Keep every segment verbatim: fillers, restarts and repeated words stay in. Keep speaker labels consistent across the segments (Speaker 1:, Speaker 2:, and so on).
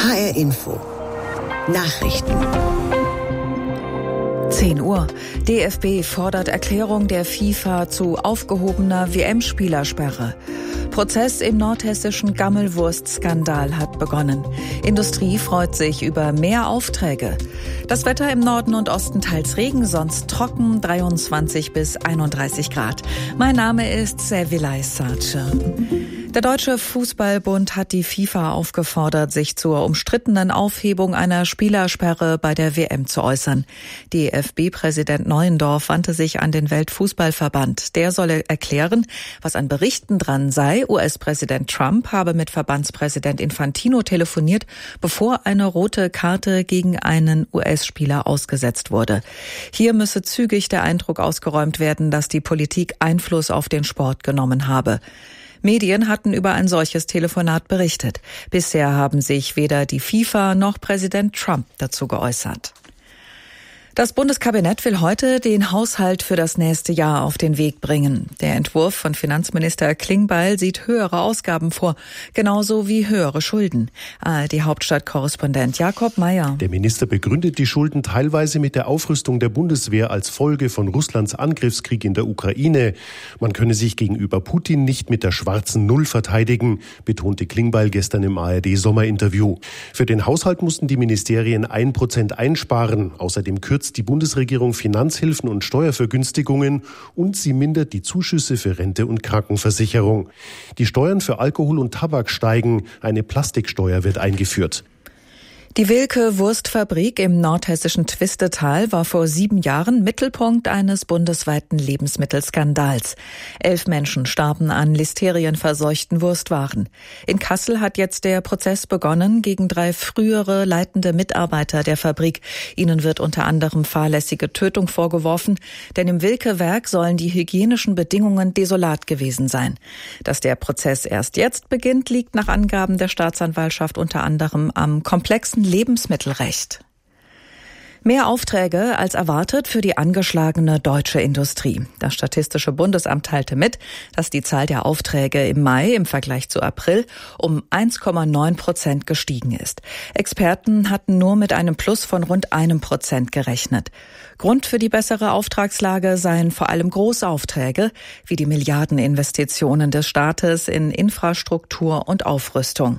Speaker 1: H R Info. Nachrichten.
Speaker 2: zehn Uhr. D F B fordert Erklärung der FIFA zu aufgehobener W M-Spielersperre. Prozess im nordhessischen Gammelwurst-Skandal hat begonnen. Industrie freut sich über mehr Aufträge. Das Wetter im Norden und Osten teils Regen, sonst trocken, dreiundzwanzig bis einunddreißig Grad. Mein Name ist Sevilay Sace. Der Deutsche Fußballbund hat die FIFA aufgefordert, sich zur umstrittenen Aufhebung einer Spielersperre bei der W M zu äußern. D F B-Präsident Neuendorf wandte sich an den Weltfußballverband. Der solle erklären, was an Berichten dran sei. U S-Präsident Trump habe mit Verbandspräsident Infantino telefoniert, bevor eine rote Karte gegen einen U S-Spieler ausgesetzt wurde. Hier müsse zügig der Eindruck ausgeräumt werden, dass die Politik Einfluss auf den Sport genommen habe. Medien hatten über ein solches Telefonat berichtet. Bisher haben sich weder die FIFA noch Präsident Trump dazu geäußert. Das Bundeskabinett will heute den Haushalt für das nächste Jahr auf den Weg bringen. Der Entwurf von Finanzminister Klingbeil sieht höhere Ausgaben vor, genauso wie höhere Schulden. A R D-Hauptstadtkorrespondent Jakob Mayer.
Speaker 3: Der Minister begründet die Schulden teilweise mit der Aufrüstung der Bundeswehr als Folge von Russlands Angriffskrieg in der Ukraine. Man könne sich gegenüber Putin nicht mit der schwarzen Null verteidigen, betonte Klingbeil gestern im A R D-Sommerinterview. Für den Haushalt mussten die Ministerien ein Prozent einsparen. Außerdem kürzt die Bundesregierung Finanzhilfen und Steuervergünstigungen und sie mindert die Zuschüsse für Rente und Krankenversicherung. Die Steuern für Alkohol und Tabak steigen, eine Plastiksteuer wird eingeführt.
Speaker 2: Die Wilke-Wurstfabrik im nordhessischen Twistetal war vor sieben Jahren Mittelpunkt eines bundesweiten Lebensmittelskandals. Elf Menschen starben an listerienverseuchten Wurstwaren. In Kassel hat jetzt der Prozess begonnen gegen drei frühere leitende Mitarbeiter der Fabrik. Ihnen wird unter anderem fahrlässige Tötung vorgeworfen, denn im Wilke-Werk sollen die hygienischen Bedingungen desolat gewesen sein. Dass der Prozess erst jetzt beginnt, liegt nach Angaben der Staatsanwaltschaft unter anderem am komplexen Lebensmittelrecht. Mehr Aufträge als erwartet für die angeschlagene deutsche Industrie. Das Statistische Bundesamt teilte mit, dass die Zahl der Aufträge im Mai im Vergleich zu April um eins Komma neun Prozent gestiegen ist. Experten hatten nur mit einem Plus von rund einem Prozent gerechnet. Grund für die bessere Auftragslage seien vor allem Großaufträge, wie die Milliardeninvestitionen des Staates in Infrastruktur und Aufrüstung.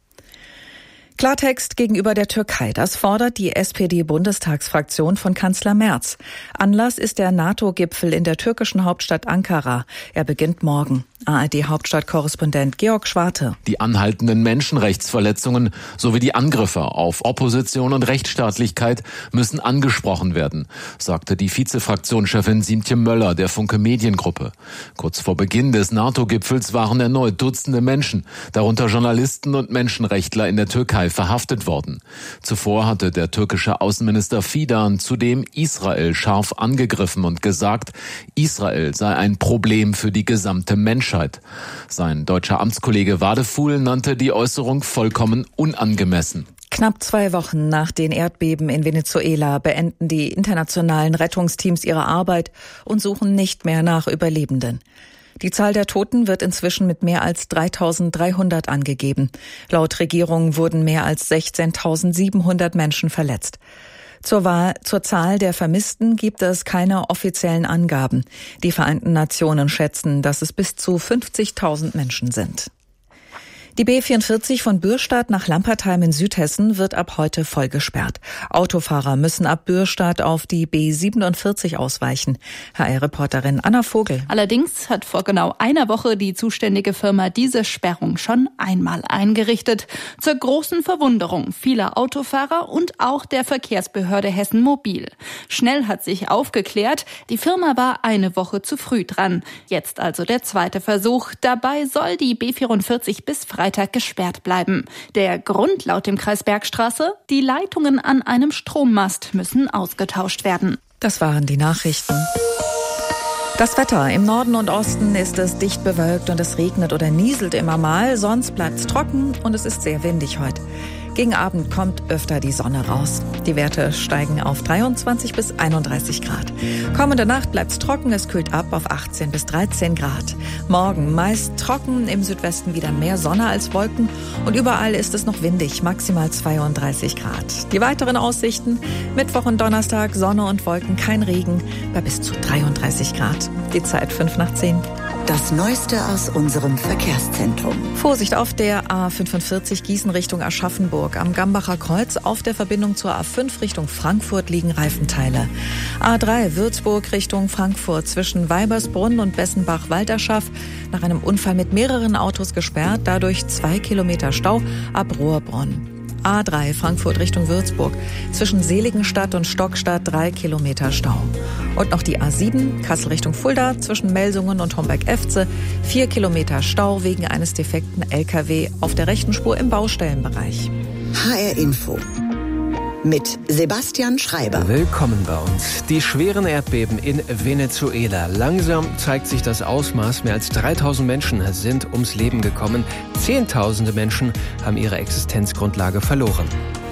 Speaker 2: Klartext gegenüber der Türkei, das fordert die S P D-Bundestagsfraktion von Kanzler Merz. Anlass ist der NATO-Gipfel in der türkischen Hauptstadt Ankara. Er beginnt morgen. A R D-Hauptstadtkorrespondent Georg Schwarte.
Speaker 4: Die anhaltenden Menschenrechtsverletzungen sowie die Angriffe auf Opposition und Rechtsstaatlichkeit müssen angesprochen werden, sagte die Vizefraktionschefin Siemtje Möller der Funke Mediengruppe. Kurz vor Beginn des NATO-Gipfels waren erneut Dutzende Menschen, darunter Journalisten und Menschenrechtler in der Türkei, verhaftet worden. Zuvor hatte der türkische Außenminister Fidan zudem Israel scharf angegriffen und gesagt, Israel sei ein Problem für die gesamte Menschheit. Sein deutscher Amtskollege Wadefuhl nannte die Äußerung vollkommen unangemessen.
Speaker 2: Knapp zwei Wochen nach den Erdbeben in Venezuela beenden die internationalen Rettungsteams ihre Arbeit und suchen nicht mehr nach Überlebenden. Die Zahl der Toten wird inzwischen mit mehr als dreitausenddreihundert angegeben. Laut Regierung wurden mehr als sechzehntausendsiebenhundert Menschen verletzt. Zur, Wahl, zur Zahl der Vermissten gibt es keine offiziellen Angaben. Die Vereinten Nationen schätzen, dass es bis zu fünfzigtausend Menschen sind. Die B vierundvierzig von Bürstadt nach Lampertheim in Südhessen wird ab heute voll gesperrt. Autofahrer müssen ab Bürstadt auf die B siebenundvierzig ausweichen. H R-Reporterin Anna Vogel.
Speaker 5: Allerdings hat vor genau einer Woche die zuständige Firma diese Sperrung schon einmal eingerichtet. Zur großen Verwunderung vieler Autofahrer und auch der Verkehrsbehörde Hessen Mobil. Schnell hat sich aufgeklärt, die Firma war eine Woche zu früh dran. Jetzt also der zweite Versuch. Dabei soll die B vierundvierzig bis Freitag Freitag gesperrt bleiben. Der Grund laut dem Kreis Bergstraße: die Leitungen an einem Strommast müssen ausgetauscht werden.
Speaker 2: Das waren die Nachrichten. Das Wetter. Im Norden und Osten ist es dicht bewölkt und es regnet oder nieselt immer mal. Sonst bleibt es trocken und es ist sehr windig heute. Gegen Abend kommt öfter die Sonne raus. Die Werte steigen auf dreiundzwanzig bis einunddreißig Grad. Kommende Nacht bleibt's trocken, es kühlt ab auf achtzehn bis dreizehn Grad. Morgen meist trocken, im Südwesten wieder mehr Sonne als Wolken und überall ist es noch windig, maximal zweiunddreißig Grad. Die weiteren Aussichten: Mittwoch und Donnerstag Sonne und Wolken, kein Regen, bei bis zu dreiunddreißig Grad. Die Zeit fünf nach zehn.
Speaker 1: Das Neueste aus unserem Verkehrszentrum.
Speaker 2: Vorsicht auf der A fünfundvierzig Gießen Richtung Aschaffenburg. Am Gambacher Kreuz auf der Verbindung zur A fünf Richtung Frankfurt liegen Reifenteile. A drei Würzburg Richtung Frankfurt zwischen Weibersbrunn und Bessenbach-Walderschaff. Nach einem Unfall mit mehreren Autos gesperrt, dadurch zwei Kilometer Stau ab Rohrbrunn. A drei Frankfurt Richtung Würzburg. Zwischen Seligenstadt und Stockstadt drei Kilometer Stau. Und noch die A sieben Kassel Richtung Fulda zwischen Melsungen und Homberg-Efze. vier Kilometer Stau wegen eines defekten L K W auf der rechten Spur im Baustellenbereich.
Speaker 1: H R Info mit Sebastian Schreiber.
Speaker 6: Willkommen bei uns. Die schweren Erdbeben in Venezuela. Langsam zeigt sich das Ausmaß. Mehr als dreitausend Menschen sind ums Leben gekommen. Zehntausende Menschen haben ihre Existenzgrundlage verloren.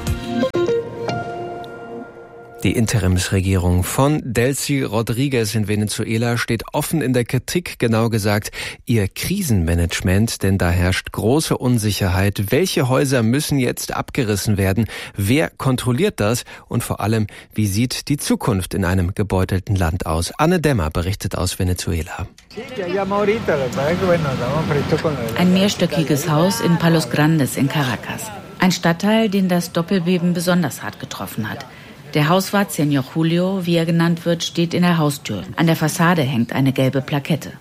Speaker 6: Die Interimsregierung von Delcy Rodriguez in Venezuela steht offen in der Kritik, genau gesagt ihr Krisenmanagement, denn da herrscht große Unsicherheit. Welche Häuser müssen jetzt abgerissen werden? Wer kontrolliert das? Und vor allem, wie sieht die Zukunft in einem gebeutelten Land aus? Anne Dämmer berichtet aus Venezuela.
Speaker 7: Ein mehrstöckiges Haus in Palos Grandes in Caracas. Ein Stadtteil, den das Doppelbeben besonders hart getroffen hat. Der Hauswart Señor Julio, wie er genannt wird, steht in der Haustür. An der Fassade hängt eine gelbe Plakette.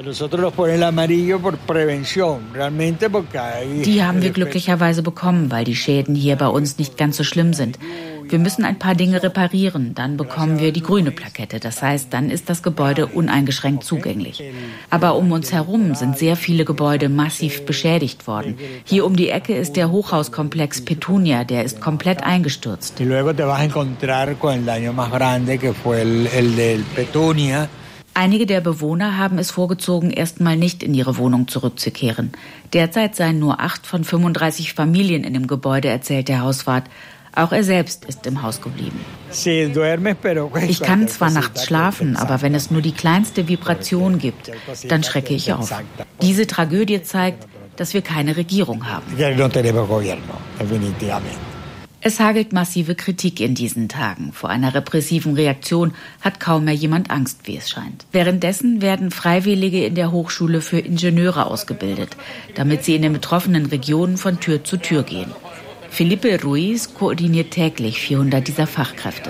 Speaker 7: Die haben wir glücklicherweise bekommen, weil die Schäden hier bei uns nicht ganz so schlimm sind. Wir müssen ein paar Dinge reparieren, dann bekommen wir die grüne Plakette. Das heißt, dann ist das Gebäude uneingeschränkt zugänglich. Aber um uns herum sind sehr viele Gebäude massiv beschädigt worden. Hier um die Ecke ist der Hochhauskomplex Petunia, der ist komplett eingestürzt. Einige der Bewohner haben es vorgezogen, erstmal nicht in ihre Wohnung zurückzukehren. Derzeit seien nur acht von fünfunddreißig Familien in dem Gebäude, erzählt der Hauswart. Auch er selbst ist im Haus geblieben. Ich kann zwar nachts schlafen, aber wenn es nur die kleinste Vibration gibt, dann schrecke ich auf. Diese Tragödie zeigt, dass wir keine Regierung haben. Es hagelt massive Kritik in diesen Tagen. Vor einer repressiven Reaktion hat kaum mehr jemand Angst, wie es scheint. Währenddessen werden Freiwillige in der Hochschule für Ingenieure ausgebildet, damit sie in den betroffenen Regionen von Tür zu Tür gehen. Felipe Ruiz koordiniert täglich vierhundert dieser Fachkräfte.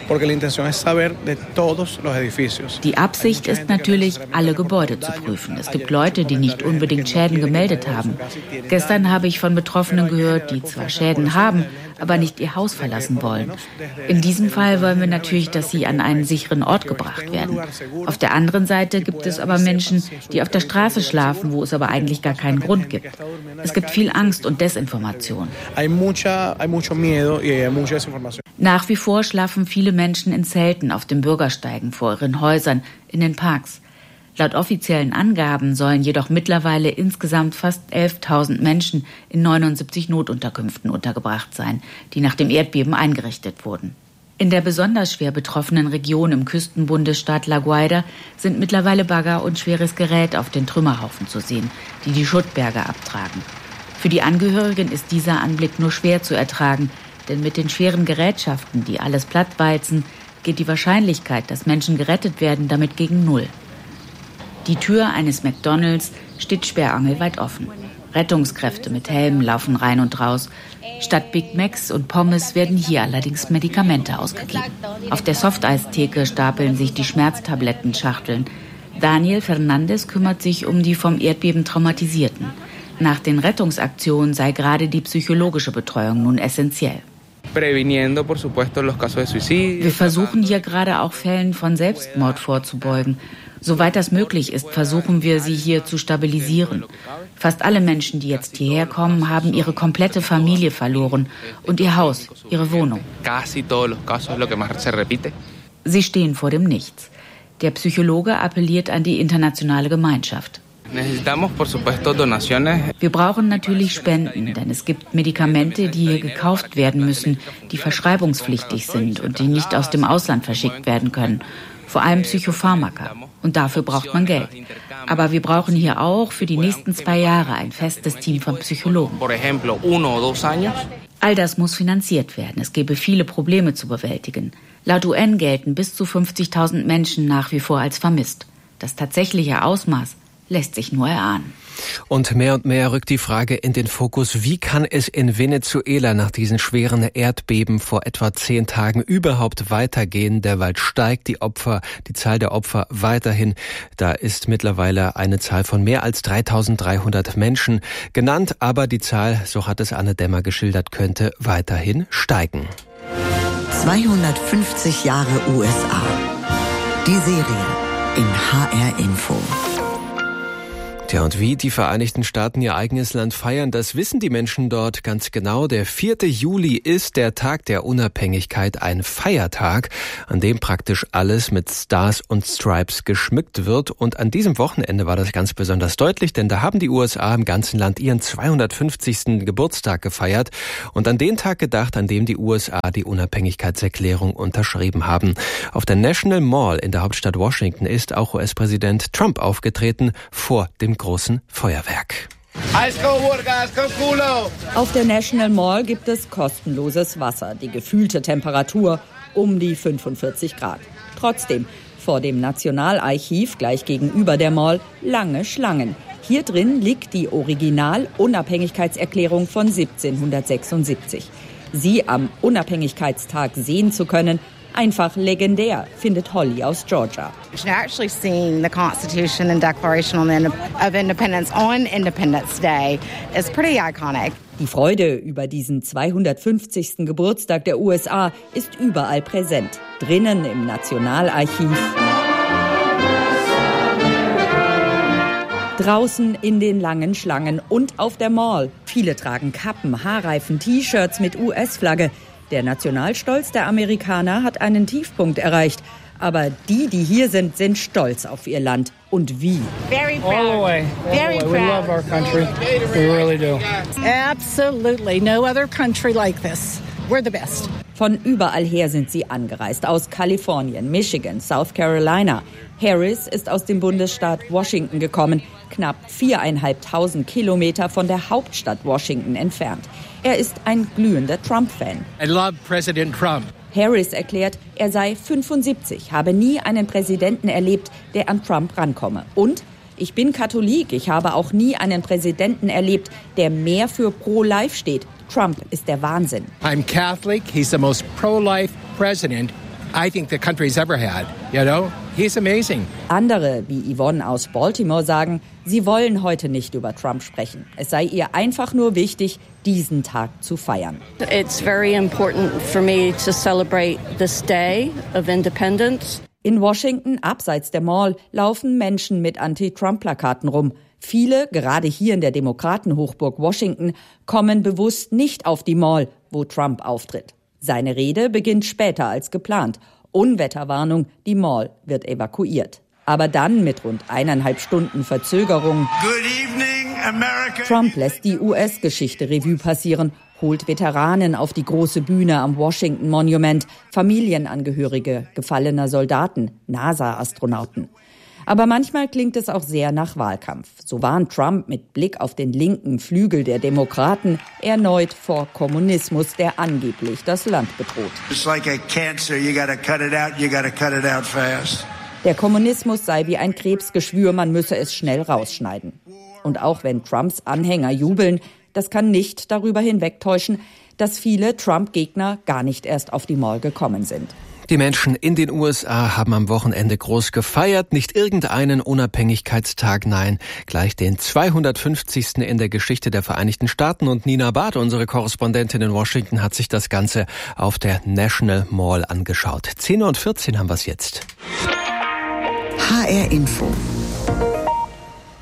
Speaker 7: Die Absicht ist natürlich, alle Gebäude zu prüfen. Es gibt Leute, die nicht unbedingt Schäden gemeldet haben. Gestern habe ich von Betroffenen gehört, die zwar Schäden haben, aber nicht ihr Haus verlassen wollen. In diesem Fall wollen wir natürlich, dass sie an einen sicheren Ort gebracht werden. Auf der anderen Seite gibt es aber Menschen, die auf der Straße schlafen, wo es aber eigentlich gar keinen Grund gibt. Es gibt viel Angst und Desinformation. Nach wie vor schlafen viele Menschen in Zelten auf den Bürgersteigen vor ihren Häusern, in den Parks. Laut offiziellen Angaben sollen jedoch mittlerweile insgesamt fast elftausend Menschen in neunundsiebzig Notunterkünften untergebracht sein, die nach dem Erdbeben eingerichtet wurden. In der besonders schwer betroffenen Region im Küstenbundesstaat La Guaira sind mittlerweile Bagger und schweres Gerät auf den Trümmerhaufen zu sehen, die die Schuttberge abtragen. Für die Angehörigen ist dieser Anblick nur schwer zu ertragen, denn mit den schweren Gerätschaften, die alles plattwalzen, geht die Wahrscheinlichkeit, dass Menschen gerettet werden, damit gegen Null. Die Tür eines McDonald's steht sperrangelweit offen. Rettungskräfte mit Helmen laufen rein und raus. Statt Big Macs und Pommes werden hier allerdings Medikamente ausgegeben. Auf der Softeistheke stapeln sich die Schmerztablettenschachteln. Daniel Fernandes kümmert sich um die vom Erdbeben Traumatisierten. Nach den Rettungsaktionen sei gerade die psychologische Betreuung nun essentiell. Wir versuchen hier gerade auch Fällen von Selbstmord vorzubeugen. Soweit das möglich ist, versuchen wir, sie hier zu stabilisieren. Fast alle Menschen, die jetzt hierher kommen, haben ihre komplette Familie verloren und ihr Haus, ihre Wohnung. Sie stehen vor dem Nichts. Der Psychologe appelliert an die internationale Gemeinschaft. Wir brauchen natürlich Spenden, denn es gibt Medikamente, die hier gekauft werden müssen, die verschreibungspflichtig sind und die nicht aus dem Ausland verschickt werden können. Vor allem Psychopharmaka. Und dafür braucht man Geld. Aber wir brauchen hier auch für die nächsten zwei Jahre ein festes Team von Psychologen. All das muss finanziert werden. Es gäbe viele Probleme zu bewältigen. Laut U N gelten bis zu fünfzigtausend Menschen nach wie vor als vermisst. Das tatsächliche Ausmaß lässt sich nur erahnen.
Speaker 6: Und mehr und mehr rückt die Frage in den Fokus, wie kann es in Venezuela nach diesen schweren Erdbeben vor etwa zehn Tagen überhaupt weitergehen? Derweil steigt die Opfer, die Zahl der Opfer weiterhin. Da ist mittlerweile eine Zahl von mehr als dreitausenddreihundert Menschen genannt, aber die Zahl, so hat es Anne Dämmer geschildert, könnte weiterhin steigen.
Speaker 1: zweihundertfünfzig Jahre U S A. Die Serie in H R Info.
Speaker 6: Ja, und wie die Vereinigten Staaten ihr eigenes Land feiern, das wissen die Menschen dort ganz genau. Der vierte Juli ist der Tag der Unabhängigkeit, ein Feiertag, an dem praktisch alles mit Stars und Stripes geschmückt wird. Und an diesem Wochenende war das ganz besonders deutlich, denn da haben die U S A im ganzen Land ihren zweihundertfünfzigsten Geburtstag gefeiert und an den Tag gedacht, an dem die U S A die Unabhängigkeitserklärung unterschrieben haben. Auf der National Mall in der Hauptstadt Washington ist auch U S-Präsident Trump aufgetreten vor dem großen Feuerwerk.
Speaker 8: Auf der National Mall gibt es kostenloses Wasser, die gefühlte Temperatur um die fünfundvierzig Grad. Trotzdem, vor dem Nationalarchiv gleich gegenüber der Mall lange Schlangen. Hier drin liegt die Original-Unabhängigkeitserklärung von siebzehnhundertsechsundsiebzig. Sie am Unabhängigkeitstag sehen zu können, einfach legendär, findet Holly aus Georgia.
Speaker 9: Actually seeing the Constitution and Declaration of Independence on Independence Day is pretty iconic.
Speaker 8: Die Freude über diesen zweihundertfünfzigsten Geburtstag der U S A ist überall präsent. Drinnen im Nationalarchiv, draußen in den langen Schlangen und auf der Mall. Viele tragen Kappen, Haarreifen, T-Shirts mit U S-Flagge. Der Nationalstolz der Amerikaner hat einen Tiefpunkt erreicht. Aber die, die hier sind, sind stolz auf ihr Land. Und wie?
Speaker 10: Very proud. All the way. All Very the way. We love our country. We really do. Absolutely. No other country like this. We're the best.
Speaker 8: Von überall her sind sie angereist. Aus Kalifornien, Michigan, South Carolina. Harris ist aus dem Bundesstaat Washington gekommen, knapp viereinhalbtausend Kilometer von der Hauptstadt Washington entfernt. Er ist ein glühender Trump-Fan.
Speaker 10: I love President Trump.
Speaker 8: Harris erklärt, er sei fünfundsiebzig, habe nie einen Präsidenten erlebt, der an Trump rankomme. Und ich bin Katholik, ich habe auch nie einen Präsidenten erlebt, der mehr für Pro-Life steht. Trump ist der Wahnsinn.
Speaker 10: I'm Catholic, he's the most pro-life president I think the country's ever had. You know, he's amazing.
Speaker 8: Andere, wie Yvonne aus Baltimore, sagen, sie wollen heute nicht über Trump sprechen. Es sei ihr einfach nur wichtig, diesen Tag zu feiern.
Speaker 11: It's very important for me to celebrate this day of independence.
Speaker 8: In Washington, abseits der Mall, laufen Menschen mit Anti-Trump-Plakaten rum. Viele, gerade hier in der Demokratenhochburg Washington, kommen bewusst nicht auf die Mall, wo Trump auftritt. Seine Rede beginnt später als geplant. Unwetterwarnung, die Mall wird evakuiert. Aber dann mit rund eineinhalb Stunden Verzögerung.
Speaker 12: Good evening, America.
Speaker 8: Trump lässt die U S-Geschichte Revue passieren, holt Veteranen auf die große Bühne am Washington Monument, Familienangehörige gefallener Soldaten, NASA-Astronauten. Aber manchmal klingt es auch sehr nach Wahlkampf. So warnt Trump mit Blick auf den linken Flügel der Demokraten erneut vor Kommunismus, der angeblich das Land bedroht.
Speaker 12: It's like a cancer, you gotta cut it out, you gotta cut it out fast.
Speaker 8: Der Kommunismus sei wie ein Krebsgeschwür, man müsse es schnell rausschneiden. Und auch wenn Trumps Anhänger jubeln, das kann nicht darüber hinwegtäuschen, dass viele Trump-Gegner gar nicht erst auf die Mall gekommen sind.
Speaker 6: Die Menschen in den U S A haben am Wochenende groß gefeiert, nicht irgendeinen Unabhängigkeitstag, nein, gleich den zweihundertfünfzigsten in der Geschichte der Vereinigten Staaten. Und Nina Barth, unsere Korrespondentin in Washington, hat sich das Ganze auf der National Mall angeschaut. zehn Uhr vierzehn haben wir es jetzt.
Speaker 1: H R Info.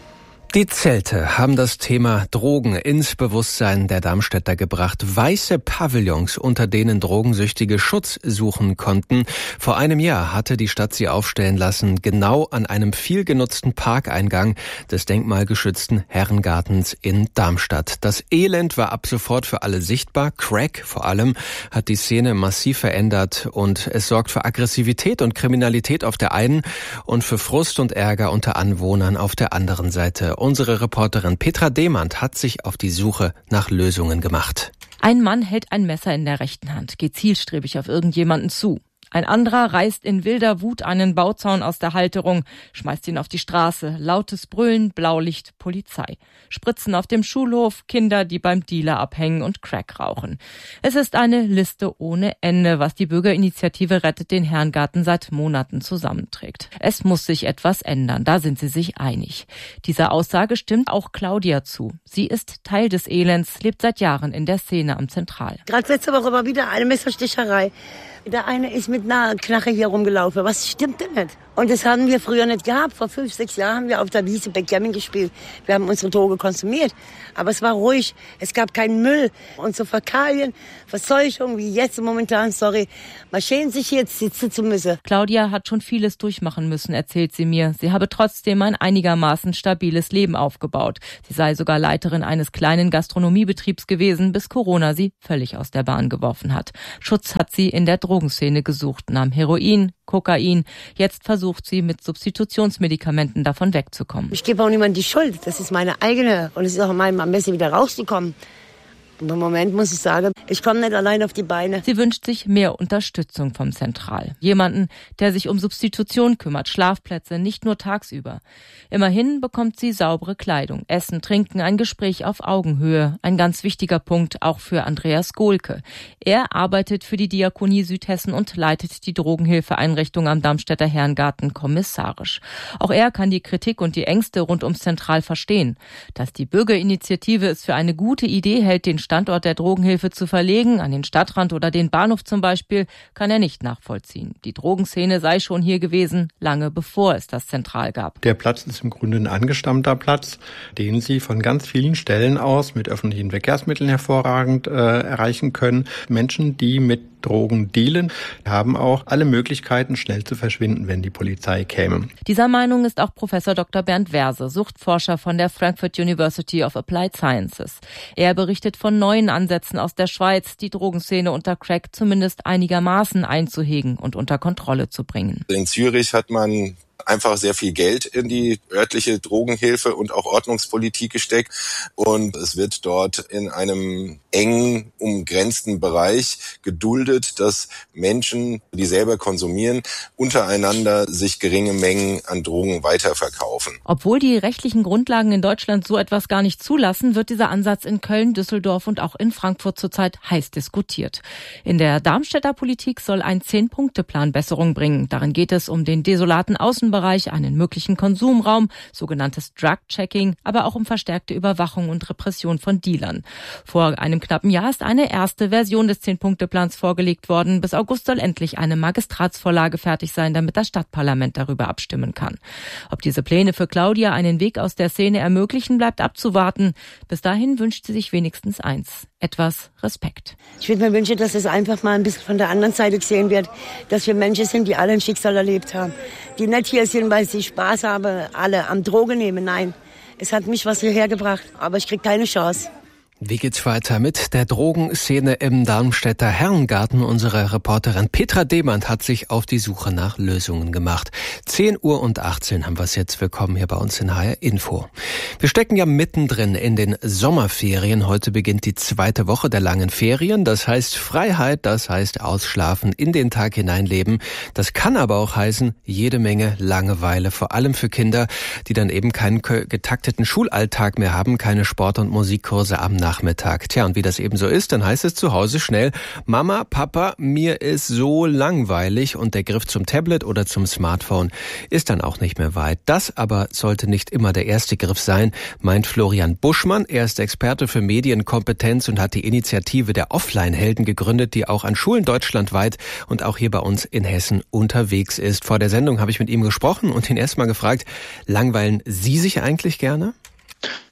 Speaker 6: Die Zelte haben das Thema Drogen ins Bewusstsein der Darmstädter gebracht. Weiße Pavillons, unter denen Drogensüchtige Schutz suchen konnten. Vor einem Jahr hatte die Stadt sie aufstellen lassen, genau an einem viel genutzten Parkeingang des denkmalgeschützten Herrengartens in Darmstadt. Das Elend war ab sofort für alle sichtbar. Crack vor allem hat die Szene massiv verändert und es sorgt für Aggressivität und Kriminalität auf der einen und für Frust und Ärger unter Anwohnern auf der anderen Seite. Unsere Reporterin Petra Demand hat sich auf die Suche nach Lösungen gemacht.
Speaker 13: Ein Mann hält ein Messer in der rechten Hand, geht zielstrebig auf irgendjemanden zu. Ein anderer reißt in wilder Wut einen Bauzaun aus der Halterung, schmeißt ihn auf die Straße. Lautes Brüllen, Blaulicht, Polizei. Spritzen auf dem Schulhof, Kinder, die beim Dealer abhängen und Crack rauchen. Es ist eine Liste ohne Ende, was die Bürgerinitiative Rettet den Herrengarten seit Monaten zusammenträgt. Es muss sich etwas ändern, da sind sie sich einig. Dieser Aussage stimmt auch Claudia zu. Sie ist Teil des Elends, lebt seit Jahren in der Szene am Zentral.
Speaker 14: Gerade letzte Woche war wieder eine Messersticherei. Der eine ist mit einer Knarre hier rumgelaufen. Was stimmt denn nicht? Und das haben wir früher nicht gehabt. Vor fünf, sechs Jahren haben wir auf der Wiese Backgammon gespielt. Wir haben unsere Droge konsumiert. Aber es war ruhig. Es gab keinen Müll. Und so Fäkalien, Verseuchung wie jetzt momentan, sorry, man schämt sich jetzt sitzen zu müssen.
Speaker 13: Claudia hat schon vieles durchmachen müssen, erzählt sie mir. Sie habe trotzdem ein einigermaßen stabiles Leben aufgebaut. Sie sei sogar Leiterin eines kleinen Gastronomiebetriebs gewesen, bis Corona sie völlig aus der Bahn geworfen hat. Schutz hat sie in der Drogenszene gesucht, nahm Heroin, Kokain. Jetzt versucht sie, mit Substitutionsmedikamenten davon wegzukommen.
Speaker 14: Ich gebe auch niemandem die Schuld. Das ist meine eigene. Und es ist auch mein am besten wieder rauszukommen. Und im Moment muss ich sagen, ich komme nicht allein auf die Beine.
Speaker 13: Sie wünscht sich mehr Unterstützung vom Zentral. Jemanden, der sich um Substitution kümmert, Schlafplätze, nicht nur tagsüber. Immerhin bekommt sie saubere Kleidung, Essen, Trinken, ein Gespräch auf Augenhöhe. Ein ganz wichtiger Punkt auch für Andreas Gohlke. Er arbeitet für die Diakonie Südhessen und leitet die Drogenhilfeeinrichtung am Darmstädter Herrengarten kommissarisch. Auch er kann die Kritik und die Ängste rund ums Zentral verstehen. Dass die Bürgerinitiative es für eine gute Idee hält, den Standort der Drogenhilfe zu verlegen, an den Stadtrand oder den Bahnhof zum Beispiel, kann er nicht nachvollziehen. Die Drogenszene sei schon hier gewesen, lange bevor es das Zentral gab.
Speaker 15: Der Platz ist im Grunde ein angestammter Platz, den Sie von ganz vielen Stellen aus mit öffentlichen Verkehrsmitteln hervorragend äh, erreichen können. Menschen, die mit Drogen dealen, haben auch alle Möglichkeiten, schnell zu verschwinden, wenn die Polizei käme.
Speaker 13: Dieser Meinung ist auch Professor Doktor Bernd Verse, Suchtforscher von der Frankfurt University of Applied Sciences. Er berichtet von neuen Ansätzen aus der Schweiz, die Drogenszene unter Crack zumindest einigermaßen einzuhegen und unter Kontrolle zu bringen.
Speaker 16: In Zürich hat man einfach sehr viel Geld in die örtliche Drogenhilfe und auch Ordnungspolitik gesteckt. Und es wird dort in einem engen, umgrenzten Bereich geduldet, dass Menschen, die selber konsumieren, untereinander sich geringe Mengen an Drogen weiterverkaufen.
Speaker 13: Obwohl die rechtlichen Grundlagen in Deutschland so etwas gar nicht zulassen, wird dieser Ansatz in Köln, Düsseldorf und auch in Frankfurt zurzeit heiß diskutiert. In der Darmstädter Politik soll ein Zehn-Punkte-Plan Besserung bringen. Darin geht es um den desolaten Außenbereich, einen möglichen Konsumraum, sogenanntes Drug-Checking, aber auch um verstärkte Überwachung und Repression von Dealern. Vor einem knappen Jahr ist eine erste Version des Zehn-Punkte-Plans vorgelegt worden. Bis August soll endlich eine Magistratsvorlage fertig sein, damit das Stadtparlament darüber abstimmen kann. Ob diese Pläne für Claudia einen Weg aus der Szene ermöglichen, bleibt abzuwarten. Bis dahin wünscht sie sich wenigstens eins: etwas Respekt.
Speaker 14: Ich würde mir wünschen, dass es einfach mal ein bisschen von der anderen Seite gesehen wird, dass wir Menschen sind, die alle ein Schicksal erlebt haben. Die nicht hier sind, weil sie Spaß haben, alle am Drogen nehmen. Nein, es hat mich was hierher gebracht, aber ich kriege keine Chance.
Speaker 6: Wie geht's weiter mit der Drogenszene im Darmstädter Herrengarten? Unsere Reporterin Petra Demand hat sich auf die Suche nach Lösungen gemacht. zehn Uhr und achtzehn haben wir es jetzt. Willkommen hier bei uns in H R Info. Wir stecken ja mittendrin in den Sommerferien. Heute beginnt die zweite Woche der langen Ferien. Das heißt Freiheit, das heißt Ausschlafen, in den Tag hineinleben. Das kann aber auch heißen, jede Menge Langeweile. Vor allem für Kinder, die dann eben keinen getakteten Schulalltag mehr haben, keine Sport- und Musikkurse am Nachmittag. Nachmittag. Tja, und wie das eben so ist, dann heißt es zu Hause schnell: Mama, Papa, mir ist so langweilig, und der Griff zum Tablet oder zum Smartphone ist dann auch nicht mehr weit. Das aber sollte nicht immer der erste Griff sein, meint Florian Buschmann. Er ist Experte für Medienkompetenz und hat die Initiative der Offline-Helden gegründet, die auch an Schulen deutschlandweit und auch hier bei uns in Hessen unterwegs ist. Vor der Sendung habe ich mit ihm gesprochen und ihn erstmal gefragt: Langweilen Sie sich eigentlich gerne?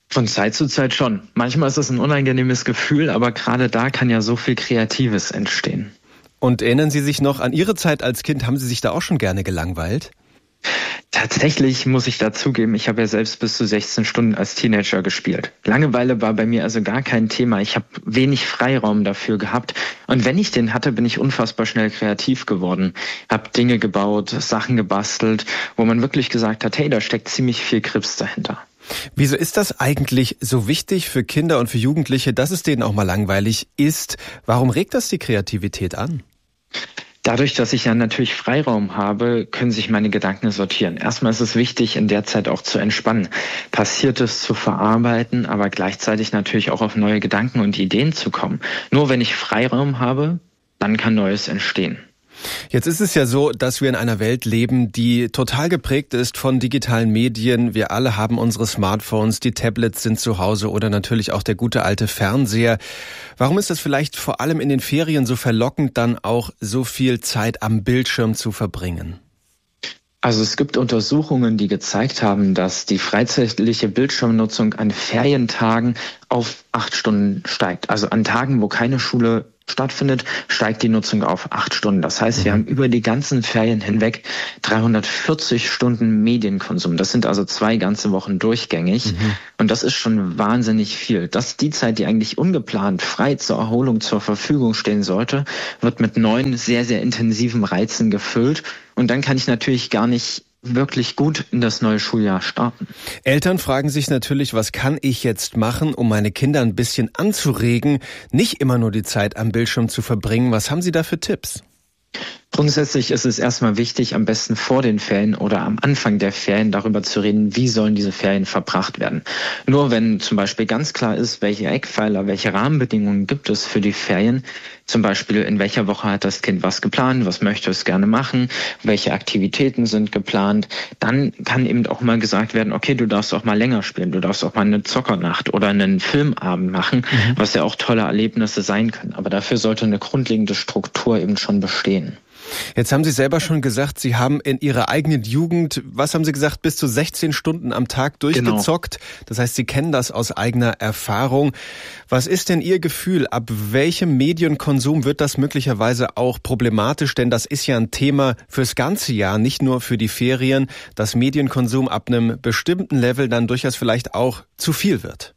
Speaker 17: Von Zeit zu Zeit schon. Manchmal ist es ein unangenehmes Gefühl, aber gerade da kann ja so viel Kreatives entstehen.
Speaker 6: Und erinnern Sie sich noch an Ihre Zeit als Kind? Haben Sie sich da auch schon gerne gelangweilt?
Speaker 17: Tatsächlich muss ich dazugeben, ich habe ja selbst bis zu sechzehn Stunden als Teenager gespielt. Langeweile war bei mir also gar kein Thema. Ich habe wenig Freiraum dafür gehabt. Und wenn ich den hatte, bin ich unfassbar schnell kreativ geworden. Habe Dinge gebaut, Sachen gebastelt, wo man wirklich gesagt hat, hey, da steckt ziemlich viel Grips dahinter.
Speaker 6: Wieso ist das eigentlich so wichtig für Kinder und für Jugendliche, dass es denen auch mal langweilig ist? Warum regt das die Kreativität an?
Speaker 17: Dadurch, dass ich ja natürlich Freiraum habe, können sich meine Gedanken sortieren. Erstmal ist es wichtig, in der Zeit auch zu entspannen, Passiertes zu verarbeiten, aber gleichzeitig natürlich auch auf neue Gedanken und Ideen zu kommen. Nur wenn ich Freiraum habe, dann kann Neues entstehen.
Speaker 6: Jetzt ist es ja so, dass wir in einer Welt leben, die total geprägt ist von digitalen Medien. Wir alle haben unsere Smartphones, die Tablets sind zu Hause oder natürlich auch der gute alte Fernseher. Warum ist es vielleicht vor allem in den Ferien so verlockend, dann auch so viel Zeit am Bildschirm zu verbringen?
Speaker 17: Also es gibt Untersuchungen, die gezeigt haben, dass die freizeitliche Bildschirmnutzung an Ferientagen auf acht Stunden steigt. Also an Tagen, wo keine Schule stattfindet, steigt die Nutzung auf acht Stunden. Das heißt, wir haben über die ganzen Ferien hinweg dreihundertvierzig Stunden Medienkonsum. Das sind also zwei ganze Wochen durchgängig. Mhm. Und das ist schon wahnsinnig viel. Das ist die Zeit, die eigentlich ungeplant frei zur Erholung zur Verfügung stehen sollte, wird mit neuen, sehr, sehr intensiven Reizen gefüllt. Und dann kann ich natürlich gar nicht wirklich gut in das neue Schuljahr starten.
Speaker 6: Eltern fragen sich natürlich, was kann ich jetzt machen, um meine Kinder ein bisschen anzuregen, nicht immer nur die Zeit am Bildschirm zu verbringen. Was haben Sie da für Tipps?
Speaker 17: Grundsätzlich ist es erstmal wichtig, am besten vor den Ferien oder am Anfang der Ferien darüber zu reden, wie sollen diese Ferien verbracht werden. Nur wenn zum Beispiel ganz klar ist, welche Eckpfeiler, welche Rahmenbedingungen gibt es für die Ferien, zum Beispiel in welcher Woche hat das Kind was geplant, was möchte es gerne machen, welche Aktivitäten sind geplant, dann kann eben auch mal gesagt werden, okay, du darfst auch mal länger spielen, du darfst auch mal eine Zockernacht oder einen Filmabend machen, mhm. was ja auch tolle Erlebnisse sein können. Aber dafür sollte eine grundlegende Struktur eben schon bestehen.
Speaker 6: Jetzt haben Sie selber schon gesagt, Sie haben in Ihrer eigenen Jugend, was haben Sie gesagt, bis zu sechzehn Stunden am Tag durchgezockt. Genau. Das heißt, Sie kennen das aus eigener Erfahrung. Was ist denn Ihr Gefühl? Ab welchem Medienkonsum wird das möglicherweise auch problematisch? Denn das ist ja ein Thema fürs ganze Jahr, nicht nur für die Ferien, dass Medienkonsum ab einem bestimmten Level dann durchaus vielleicht auch zu viel wird.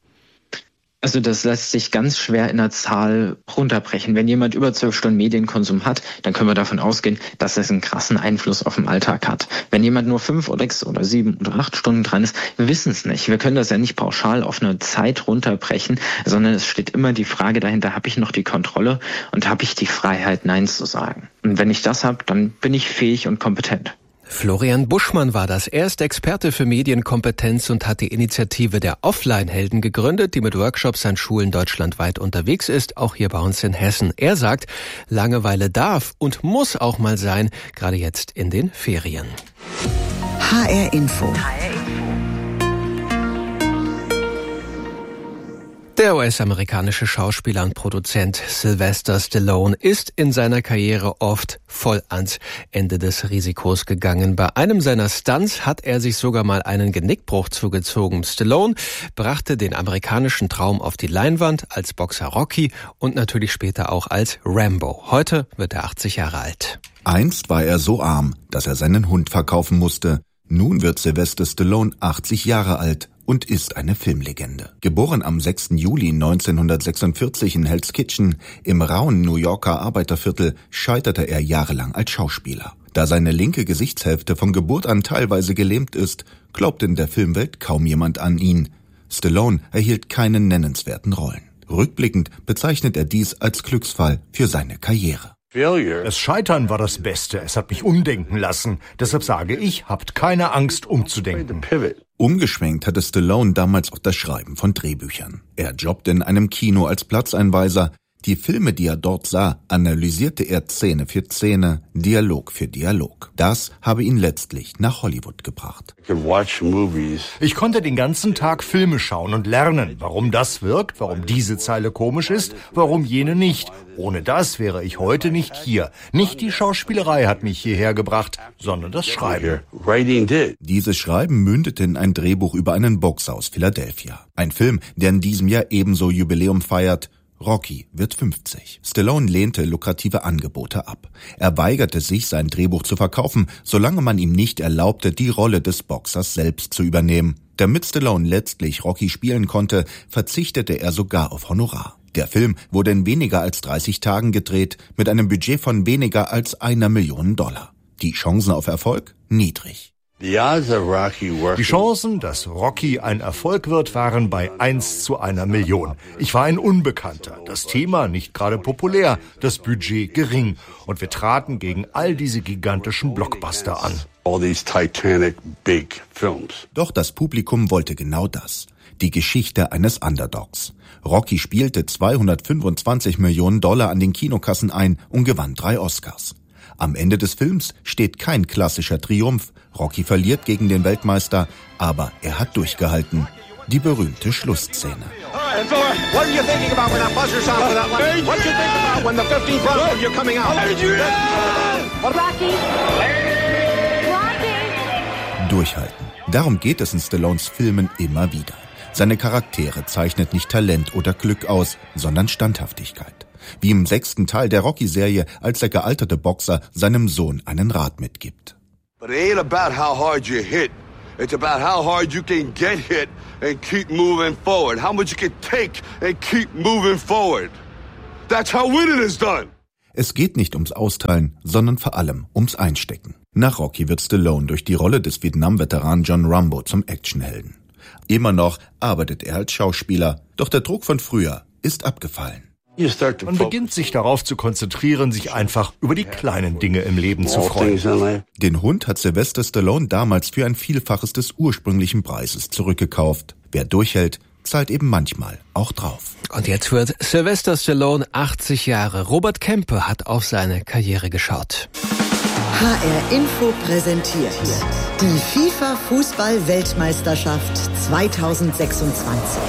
Speaker 17: Also das lässt sich ganz schwer in der Zahl runterbrechen. Wenn jemand über zwölf Stunden Medienkonsum hat, dann können wir davon ausgehen, dass es einen krassen Einfluss auf den Alltag hat. Wenn jemand nur fünf oder sechs oder sieben oder acht Stunden dran ist, wir wissen es nicht. Wir können das ja nicht pauschal auf eine Zeit runterbrechen, sondern es steht immer die Frage dahinter, habe ich noch die Kontrolle und habe ich die Freiheit, Nein zu sagen? Und wenn ich das habe, dann bin ich fähig und kompetent.
Speaker 6: Florian Buschmann war das. Er ist Experte für Medienkompetenz und hat die Initiative der Offline-Helden gegründet, die mit Workshops an Schulen deutschlandweit unterwegs ist, auch hier bei uns in Hessen. Er sagt, Langeweile darf und muss auch mal sein, gerade jetzt in den Ferien.
Speaker 1: H R Info.
Speaker 6: Der U S-amerikanische Schauspieler und Produzent Sylvester Stallone ist in seiner Karriere oft voll ans Ende des Risikos gegangen. Bei einem seiner Stunts hat er sich sogar mal einen Genickbruch zugezogen. Stallone brachte den amerikanischen Traum auf die Leinwand als Boxer Rocky und natürlich später auch als Rambo. Heute wird er achtzig Jahre alt.
Speaker 18: Einst war er so arm, dass er seinen Hund verkaufen musste. Nun wird Sylvester Stallone achtzig Jahre alt und ist eine Filmlegende. Geboren am sechsten Juli neunzehnhundertsechsundvierzig in Hell's Kitchen im rauen New Yorker Arbeiterviertel, scheiterte er jahrelang als Schauspieler. Da seine linke Gesichtshälfte von Geburt an teilweise gelähmt ist, glaubt in der Filmwelt kaum jemand an ihn. Stallone erhielt keine nennenswerten Rollen. Rückblickend bezeichnet er dies als Glücksfall für seine Karriere.
Speaker 19: Das Scheitern war das Beste. Es hat mich umdenken lassen. Deshalb sage ich, habt keine Angst, umzudenken.
Speaker 18: Umgeschwenkt hatte Stallone damals auf das Schreiben von Drehbüchern. Er jobbte in einem Kino als Platzeinweiser. Die Filme, die er dort sah, analysierte er Szene für Szene, Dialog für Dialog. Das habe ihn letztlich nach Hollywood gebracht.
Speaker 19: Ich konnte den ganzen Tag Filme schauen und lernen, warum das wirkt, warum diese Zeile komisch ist, warum jene nicht. Ohne das wäre ich heute nicht hier. Nicht die Schauspielerei hat mich hierher gebracht, sondern das Schreiben.
Speaker 18: Dieses Schreiben mündete in ein Drehbuch über einen Boxer aus Philadelphia. Ein Film, der in diesem Jahr ebenso Jubiläum feiert. Rocky wird fünfzig. Stallone lehnte lukrative Angebote ab. Er weigerte sich, sein Drehbuch zu verkaufen, solange man ihm nicht erlaubte, die Rolle des Boxers selbst zu übernehmen. Damit Stallone letztlich Rocky spielen konnte, verzichtete er sogar auf Honorar. Der Film wurde in weniger als dreißig Tagen gedreht, mit einem Budget von weniger als einer Million Dollar. Die Chancen auf Erfolg? Niedrig.
Speaker 19: Die Chancen, dass Rocky ein Erfolg wird, waren bei eins zu einer Million. Ich war ein Unbekannter, das Thema nicht gerade populär, das Budget gering. Und wir traten gegen all diese gigantischen Blockbuster an.
Speaker 18: Doch das Publikum wollte genau das. Die Geschichte eines Underdogs. Rocky spielte zweihundertfünfundzwanzig Millionen Dollar an den Kinokassen ein und gewann drei Oscars. Am Ende des Films steht kein klassischer Triumph. Rocky verliert gegen den Weltmeister, aber er hat durchgehalten. Die berühmte Schlussszene. Durchhalten. Darum geht es in Stallones Filmen immer wieder. Seine Charaktere zeichnet nicht Talent oder Glück aus, sondern Standhaftigkeit. Wie im sechsten Teil der Rocky-Serie, als der gealterte Boxer seinem Sohn einen Rat mitgibt.
Speaker 20: But it ain't about how hard you hit. It's about how hard you can get hit and keep moving forward. How much you can take and keep moving forward. That's how winning is done.
Speaker 18: Es geht nicht ums Austeilen, sondern vor allem ums Einstecken. Nach Rocky wird Stallone durch die Rolle des Vietnam-Veteranen John Rambo zum Actionhelden. Immer noch arbeitet er als Schauspieler, doch der Druck von früher ist abgefallen.
Speaker 19: Man beginnt sich darauf zu konzentrieren, sich einfach über die kleinen Dinge im Leben zu freuen.
Speaker 18: Den Hund hat Sylvester Stallone damals für ein Vielfaches des ursprünglichen Preises zurückgekauft. Wer durchhält, zahlt eben manchmal auch drauf.
Speaker 6: Und jetzt wird Sylvester Stallone achtzig Jahre. Robert Kempe hat auf seine Karriere geschaut.
Speaker 1: H R Info präsentiert die FIFA-Fußball-Weltmeisterschaft zweitausendsechsundzwanzig.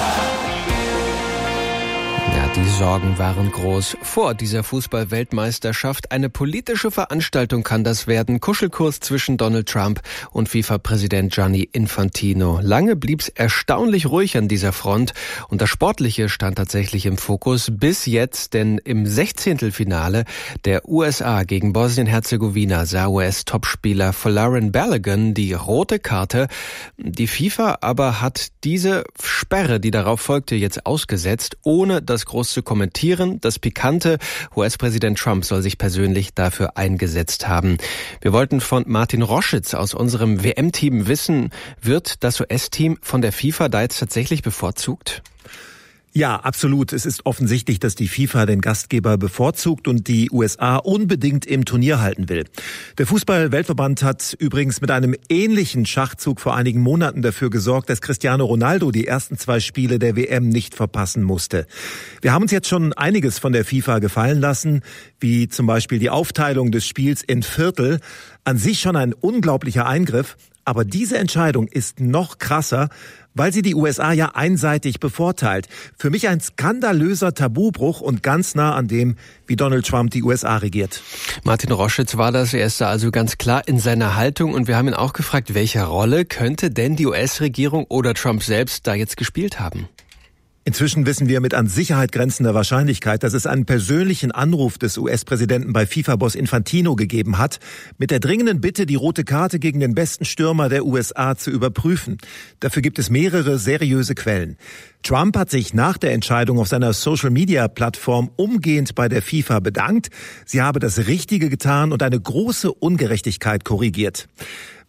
Speaker 6: Ja, die Sorgen waren groß vor dieser Fußball-Weltmeisterschaft. Eine politische Veranstaltung kann das werden. Kuschelkurs zwischen Donald Trump und FIFA-Präsident Gianni Infantino. Lange blieb's erstaunlich ruhig an dieser Front und das Sportliche stand tatsächlich im Fokus bis jetzt, denn im Sechzehntelfinale der U S A gegen Bosnien-Herzegowina sah U S-Topspieler Folarin Balogun die rote Karte. Die FIFA aber hat diese Sperre, die darauf folgte, jetzt ausgesetzt, ohne das groß zu kommentieren. Das Pikante, U S-Präsident Trump soll sich persönlich dafür eingesetzt haben. Wir wollten von Martin Roschitz aus unserem W M-Team wissen, wird das U S-Team von der FIFA da jetzt tatsächlich bevorzugt?
Speaker 21: Ja, absolut. Es ist offensichtlich, dass die FIFA den Gastgeber bevorzugt und die U S A unbedingt im Turnier halten will. Der Fußball-Weltverband hat übrigens mit einem ähnlichen Schachzug vor einigen Monaten dafür gesorgt, dass Cristiano Ronaldo die ersten zwei Spiele der W M nicht verpassen musste. Wir haben uns jetzt schon einiges von der FIFA gefallen lassen, wie zum Beispiel die Aufteilung des Spiels in Viertel. An sich schon ein unglaublicher Eingriff, aber diese Entscheidung ist noch krasser, weil sie die U S A ja einseitig bevorteilt. Für mich ein skandalöser Tabubruch und ganz nah an dem, wie Donald Trump die U S A regiert.
Speaker 6: Martin Roschitz war das. Er ist da also ganz klar in seiner Haltung und wir haben ihn auch gefragt, welche Rolle könnte denn die U S-Regierung oder Trump selbst da jetzt gespielt haben?
Speaker 21: Inzwischen wissen wir mit an Sicherheit grenzender Wahrscheinlichkeit, dass es einen persönlichen Anruf des U S-Präsidenten bei FIFA-Boss Infantino gegeben hat, mit der dringenden Bitte, die rote Karte gegen den besten Stürmer der U S A zu überprüfen. Dafür gibt es mehrere seriöse Quellen. Trump hat sich nach der Entscheidung auf seiner Social-Media-Plattform umgehend bei der FIFA bedankt. Sie habe das Richtige getan und eine große Ungerechtigkeit korrigiert.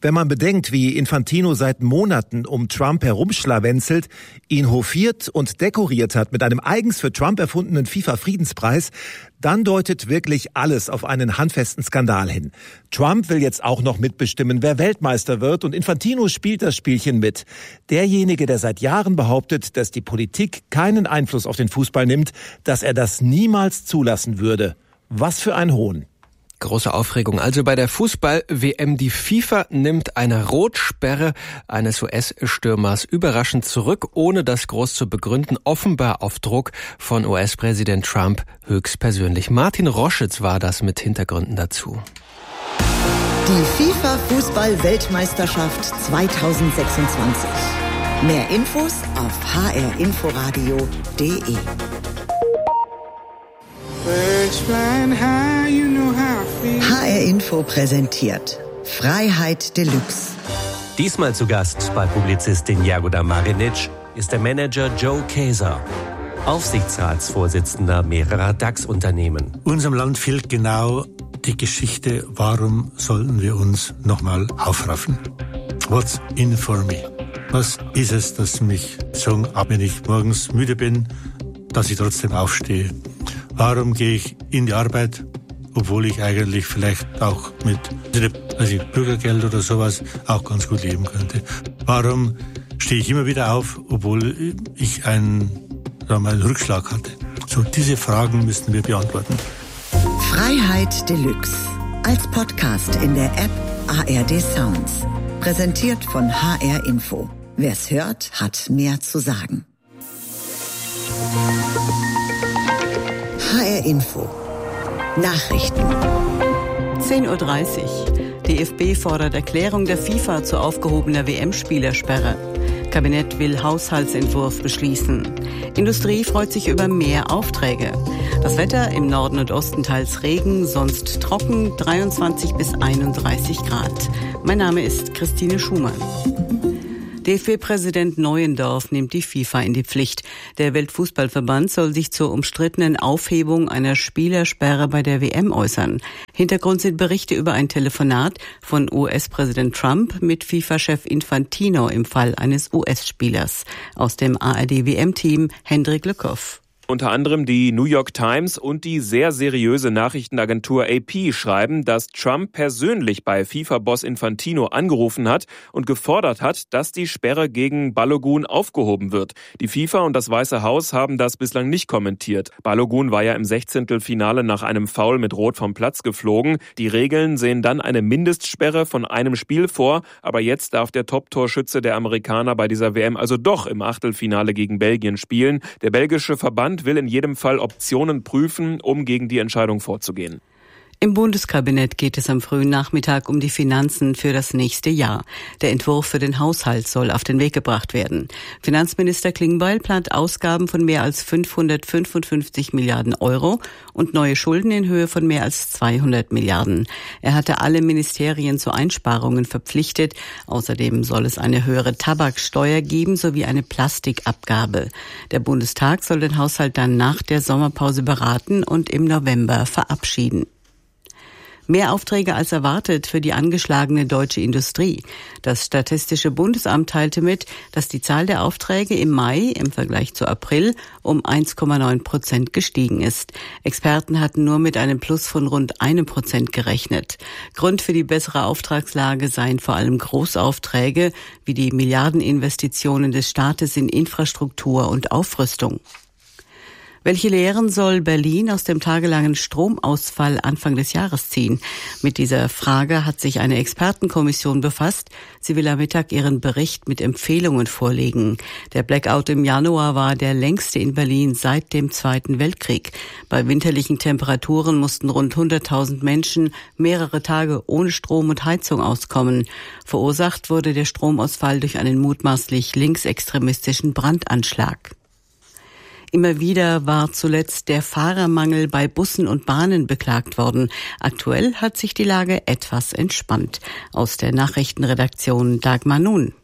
Speaker 21: Wenn man bedenkt, wie Infantino seit Monaten um Trump herumschlawenzelt, ihn hofiert und dekoriert hat mit einem eigens für Trump erfundenen FIFA-Friedenspreis, dann deutet wirklich alles auf einen handfesten Skandal hin. Trump will jetzt auch noch mitbestimmen, wer Weltmeister wird, und Infantino spielt das Spielchen mit. Derjenige, der seit Jahren behauptet, dass die Politik keinen Einfluss auf den Fußball nimmt, dass er das niemals zulassen würde. Was für ein Hohn.
Speaker 6: Große Aufregung also bei der Fußball-W M. Die FIFA nimmt eine Rotsperre eines U S-Stürmers überraschend zurück, ohne das groß zu begründen, offenbar auf Druck von U S-Präsident Trump höchstpersönlich. Martin Roschitz war das mit Hintergründen dazu.
Speaker 1: Die FIFA-Fußball-Weltmeisterschaft zwanzig sechsundzwanzig. Mehr Infos auf h r inforadio punkt d e. H R Info präsentiert Freiheit Deluxe.
Speaker 3: Diesmal zu Gast bei Publizistin Jagoda Marinic ist der Manager Joe Kaeser, Aufsichtsratsvorsitzender mehrerer DAX-Unternehmen.
Speaker 22: Unserem Land fehlt genau die Geschichte, warum sollten wir uns nochmal aufraffen? What's in for me? Was ist es, das mich so ab, wenn ich morgens müde bin, dass ich trotzdem aufstehe? Warum gehe ich in die Arbeit, obwohl ich eigentlich vielleicht auch mit also Bürgergeld oder sowas auch ganz gut leben könnte? Warum stehe ich immer wieder auf, obwohl ich einen, sagen wir, einen Rückschlag hatte? So, diese Fragen müssten wir beantworten.
Speaker 1: Freiheit Deluxe. Als Podcast in der App A R D Sounds. Präsentiert von H R Info. Wer's hört, hat mehr zu sagen. H R Info. Nachrichten.
Speaker 23: zehn Uhr dreißig. D F B fordert Erklärung der FIFA zu aufgehobener W M-Spielersperre. Kabinett will Haushaltsentwurf beschließen. Industrie freut sich über mehr Aufträge. Das Wetter im Norden und Osten teils Regen, sonst trocken, dreiundzwanzig bis einunddreißig Grad. Mein Name ist Christine Schumann. D F B-Präsident Neuendorf nimmt die FIFA in die Pflicht. Der Weltfußballverband soll sich zur umstrittenen Aufhebung einer Spielersperre bei der W M äußern. Hintergrund sind Berichte über ein Telefonat von U S-Präsident Trump mit FIFA-Chef Infantino im Fall eines U S-Spielers. Aus dem A R D-W M-Team Hendrik Lückhoff.
Speaker 24: Unter anderem die New York Times und die sehr seriöse Nachrichtenagentur A P schreiben, dass Trump persönlich bei FIFA-Boss Infantino angerufen hat und gefordert hat, dass die Sperre gegen Balogun aufgehoben wird. Die FIFA und das Weiße Haus haben das bislang nicht kommentiert. Balogun war ja im Sechzehntelfinale nach einem Foul mit Rot vom Platz geflogen. Die Regeln sehen dann eine Mindestsperre von einem Spiel vor, aber jetzt darf der Top-Torschütze der Amerikaner bei dieser W M also doch im Achtelfinale gegen Belgien spielen. Der belgische Verband will in jedem Fall Optionen prüfen, um gegen die Entscheidung vorzugehen.
Speaker 23: Im Bundeskabinett geht es am frühen Nachmittag um die Finanzen für das nächste Jahr. Der Entwurf für den Haushalt soll auf den Weg gebracht werden. Finanzminister Klingbeil plant Ausgaben von mehr als fünfhundertfünfundfünfzig Milliarden Euro und neue Schulden in Höhe von mehr als zweihundert Milliarden. Er hatte alle Ministerien zu Einsparungen verpflichtet. Außerdem soll es eine höhere Tabaksteuer geben sowie eine Plastikabgabe. Der Bundestag soll den Haushalt dann nach der Sommerpause beraten und im November verabschieden. Mehr Aufträge als erwartet für die angeschlagene deutsche Industrie. Das Statistische Bundesamt teilte mit, dass die Zahl der Aufträge im Mai im Vergleich zu April um eins Komma neun Prozent gestiegen ist. Experten hatten nur mit einem Plus von rund einem Prozent gerechnet. Grund für die bessere Auftragslage seien vor allem Großaufträge wie die Milliardeninvestitionen des Staates in Infrastruktur und Aufrüstung. Welche Lehren soll Berlin aus dem tagelangen Stromausfall Anfang des Jahres ziehen? Mit dieser Frage hat sich eine Expertenkommission befasst. Sie will am Mittag ihren Bericht mit Empfehlungen vorlegen. Der Blackout im Januar war der längste in Berlin seit dem Zweiten Weltkrieg. Bei winterlichen Temperaturen mussten rund hunderttausend Menschen mehrere Tage ohne Strom und Heizung auskommen. Verursacht wurde der Stromausfall durch einen mutmaßlich linksextremistischen Brandanschlag. Immer wieder war zuletzt der Fahrermangel bei Bussen und Bahnen beklagt worden. Aktuell hat sich die Lage etwas entspannt. Aus der Nachrichtenredaktion Dagmar Nun.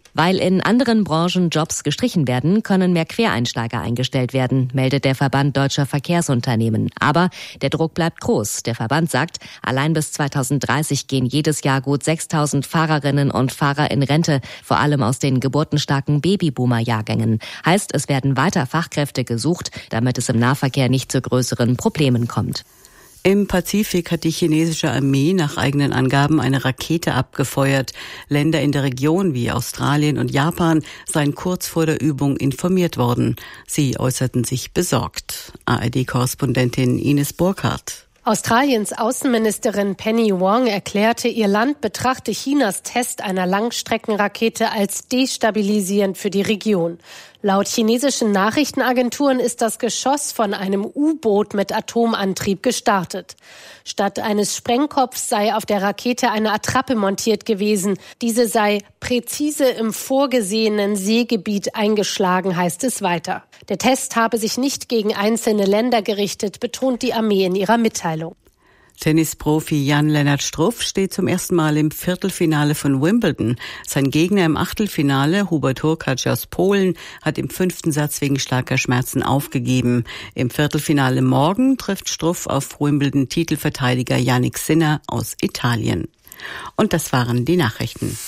Speaker 2: Weil in anderen Branchen Jobs gestrichen werden, können mehr Quereinsteiger eingestellt werden, meldet der Verband Deutscher Verkehrsunternehmen. Aber der Druck bleibt groß. Der Verband sagt, allein bis zweitausenddreißig gehen jedes Jahr gut sechstausend Fahrerinnen und Fahrer in Rente, vor allem aus den geburtenstarken Babyboomer-Jahrgängen. Heißt, es werden weiter Fachkräfte gesucht, damit es im Nahverkehr nicht zu größeren Problemen kommt.
Speaker 23: Im Pazifik hat die chinesische Armee nach eigenen Angaben eine Rakete abgefeuert. Länder in der Region wie Australien und Japan seien kurz vor der Übung informiert worden. Sie äußerten sich besorgt. A R D-Korrespondentin Ines Burkhardt.
Speaker 4: Australiens Außenministerin Penny Wong erklärte, ihr Land betrachte Chinas Test einer Langstreckenrakete als destabilisierend für die Region. Laut chinesischen Nachrichtenagenturen ist das Geschoss von einem U-Boot mit Atomantrieb gestartet. Statt eines Sprengkopfs sei auf der Rakete eine Attrappe montiert gewesen. Diese sei präzise im vorgesehenen Seegebiet eingeschlagen, heißt es weiter. Der Test habe sich nicht gegen einzelne Länder gerichtet, betont die Armee in ihrer Mitteilung.
Speaker 23: Tennisprofi Jan-Lennart Struff steht zum ersten Mal im Viertelfinale von Wimbledon. Sein Gegner im Achtelfinale, Hubert Hurkacz aus Polen, hat im fünften Satz wegen starker Schmerzen aufgegeben. Im Viertelfinale morgen trifft Struff auf Wimbledon-Titelverteidiger Jannik Sinner aus Italien. Und das waren die Nachrichten.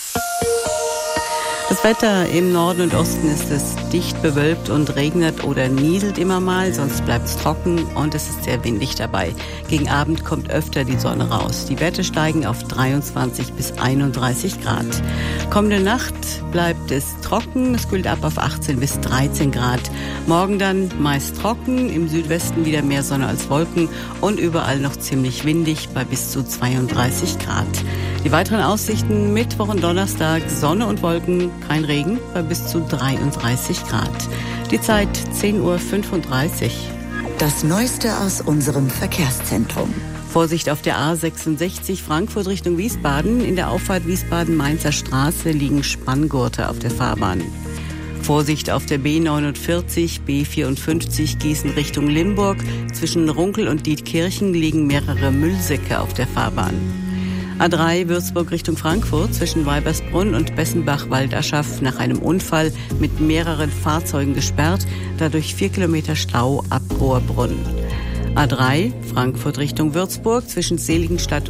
Speaker 23: Das Wetter im Norden und Osten ist es dicht bewölkt und regnet oder nieselt immer mal, sonst bleibt es trocken und es ist sehr windig dabei. Gegen Abend kommt öfter die Sonne raus. Die Werte steigen auf dreiundzwanzig bis einunddreißig Grad. Kommende Nacht bleibt es trocken, es kühlt ab auf achtzehn bis dreizehn Grad. Morgen dann meist trocken, im Südwesten wieder mehr Sonne als Wolken und überall noch ziemlich windig bei bis zu zweiunddreißig Grad. Die weiteren Aussichten: Mittwoch und Donnerstag Sonne und Wolken, kein Regen bei bis zu dreiunddreißig Grad. Die Zeit zehn Uhr fünfunddreißig.
Speaker 1: Das Neueste aus unserem Verkehrszentrum.
Speaker 23: Vorsicht auf der A sechsundsechzig Frankfurt Richtung Wiesbaden. In der Auffahrt Wiesbaden-Mainzer Straße liegen Spanngurte auf der Fahrbahn. Vorsicht auf der B neunundvierzig, B vierundfünfzig Gießen Richtung Limburg. Zwischen Runkel und Dietkirchen liegen mehrere Müllsäcke auf der Fahrbahn. A drei Würzburg Richtung Frankfurt zwischen Weibersbrunn und Bessenbach-Waldaschaf nach einem Unfall mit mehreren Fahrzeugen gesperrt, dadurch vier Kilometer Stau ab Hoherbrunn. A drei Frankfurt Richtung Würzburg zwischen Seligenstadt